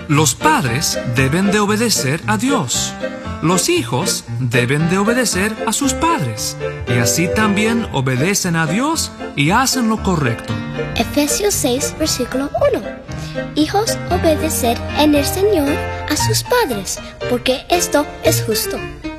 Los padres deben de obedecer a Dios. Los hijos deben de obedecer a sus padres. Y así también obedecen a Dios y hacen lo correcto. Efesios 6, versículo 1. Hijos, obedeced en el Señor a sus padres, porque esto es justo.